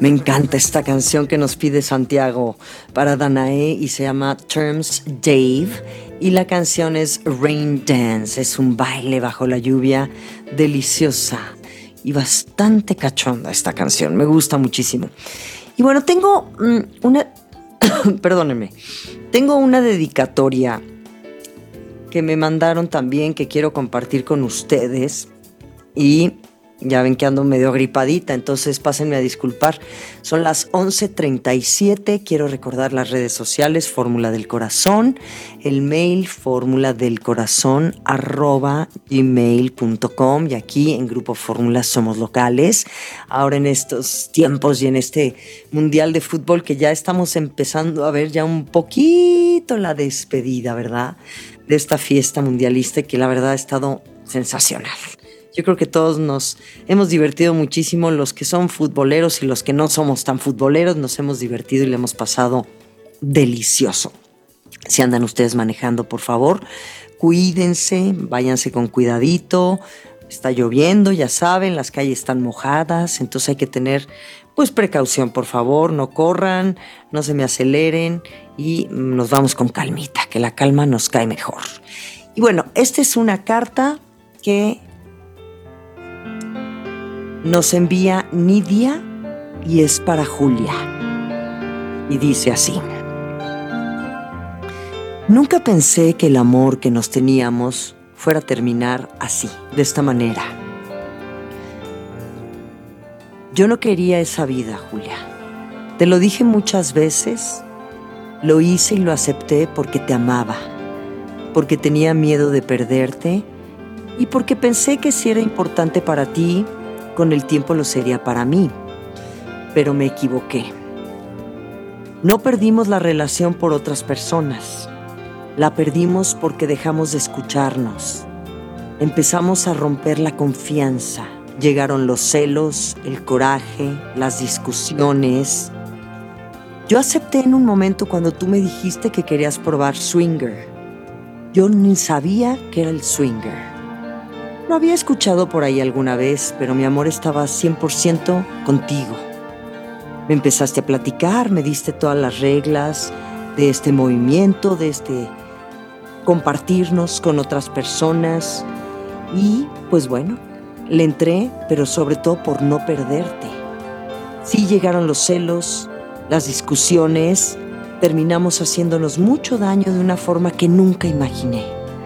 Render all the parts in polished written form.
Me encanta esta canción que nos pide Santiago para Danae y se llama Terms Dave y la canción es Rain Dance, es un baile bajo la lluvia deliciosa y bastante cachonda esta canción, me gusta muchísimo. Y bueno, tengo una, perdónenme, tengo una dedicatoria que me mandaron también que quiero compartir con ustedes y ya ven que ando medio gripadita, entonces pásenme a disculpar. Son las 11:37, quiero recordar las redes sociales, Fórmula del Corazón, el mail formuladelcorazon@gmail.com y aquí en Grupo Fórmula somos locales. Ahora en estos tiempos y en este Mundial de Fútbol que ya estamos empezando a ver ya un poquito la despedida, ¿verdad? De esta fiesta mundialista que la verdad ha estado sensacional. Yo creo que todos nos hemos divertido muchísimo, los que son futboleros y los que no somos tan futboleros, nos hemos divertido y le hemos pasado delicioso. Si andan ustedes manejando, por favor, cuídense, váyanse con cuidadito. Está lloviendo, ya saben, las calles están mojadas, entonces hay que tener pues precaución, por favor, no corran, no se me aceleren y nos vamos con calmita, que la calma nos cae mejor. Y bueno, esta es una carta que nos envía Nidia y es para Julia. Y dice así: nunca pensé que el amor que nos teníamos fuera a terminar así, de esta manera. Yo no quería esa vida, Julia. Te lo dije muchas veces, lo hice y lo acepté porque te amaba, porque tenía miedo de perderte y porque pensé que si era importante para ti, con el tiempo lo sería para mí, pero me equivoqué. No perdimos la relación por otras personas, la perdimos porque dejamos de escucharnos. Empezamos a romper la confianza, llegaron los celos, el coraje, las discusiones. Yo acepté en un momento cuando tú me dijiste que querías probar swinger. Yo ni sabía que era el swinger. Lo había escuchado por ahí alguna vez, pero mi amor estaba 100% contigo. Me empezaste a platicar, me diste todas las reglas de este movimiento, de este compartirnos con otras personas. Y, pues bueno, le entré, pero sobre todo por no perderte. Sí llegaron los celos, las discusiones, terminamos haciéndonos mucho daño de una forma que nunca imaginé.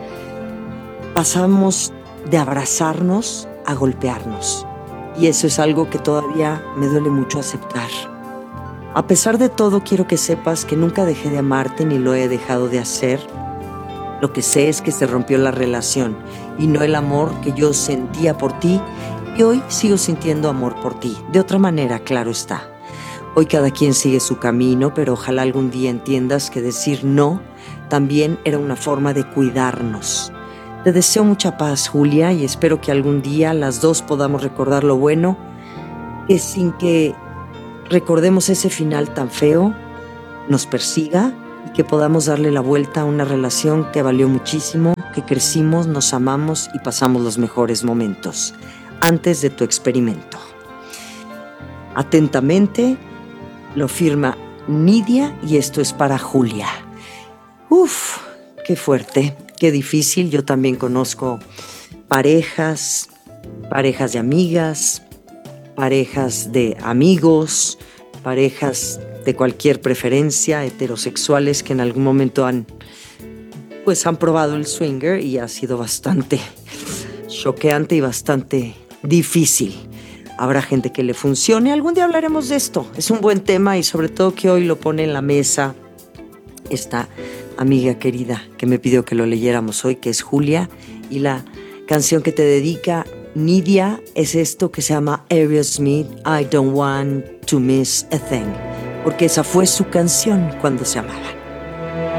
Pasamos de abrazarnos a golpearnos. Y eso es algo que todavía me duele mucho aceptar. A pesar de todo, quiero que sepas que nunca dejé de amarte ni lo he dejado de hacer. Lo que sé es que se rompió la relación y no el amor que yo sentía por ti, y hoy sigo sintiendo amor por ti. De otra manera, claro está. Hoy cada quien sigue su camino, pero ojalá algún día entiendas que decir no también era una forma de cuidarnos. Te deseo mucha paz, Julia, y espero que algún día las dos podamos recordar lo bueno, que sin que recordemos ese final tan feo, nos persiga y que podamos darle la vuelta a una relación que valió muchísimo, que crecimos, nos amamos y pasamos los mejores momentos antes de tu experimento. Atentamente, lo firma Nidia y esto es para Julia. Uf, qué fuerte. Qué difícil, yo también conozco parejas de amigas, parejas de amigos, parejas de cualquier preferencia, heterosexuales que en algún momento han probado el swinger y ha sido bastante choqueante y bastante difícil. Habrá gente que le funcione, algún día hablaremos de esto, es un buen tema y sobre todo que hoy lo pone en la mesa esta amiga querida que me pidió que lo leyéramos hoy, que es Julia, y la canción que te dedica Nidia es esto que se llama Aerosmith, I Don't Want to Miss a Thing, porque esa fue su canción cuando se amaban.